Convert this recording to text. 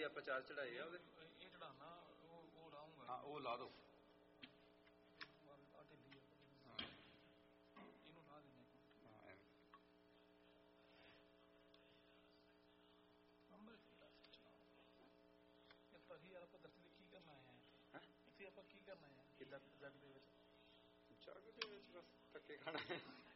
ਆਪਾਂ ਚਾਰ ਚੜਾਏ ਆ ਉਹਦੇ ਇਹ ਚੜਾਣਾ ਉਹ ਲਾਉਂਗਾ। ਹਾਂ ਉਹ ਲਾ ਦੋ। ਇਹਨੂੰ ਲਾ ਦੇਣਾ। ਯਾਰ ਆਪਾਂ ਦਰਸ਼ਨ ਦੇ ਕੀ ਕਰਨਾ ਹੈ? ਇੱਥੇ ਆਪਾਂ ਕੀ ਕਰਨਾ ਹੈ? ਜੱਗ ਦੇ ਵਿੱਚ ਬਸ ਧੱਕੇ ਖਾਣਾ ਹੈ।